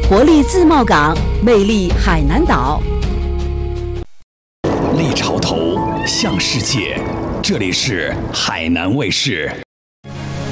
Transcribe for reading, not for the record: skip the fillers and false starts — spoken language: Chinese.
活力自贸港，魅力海南岛。 立潮头向世界，这里是海南卫视。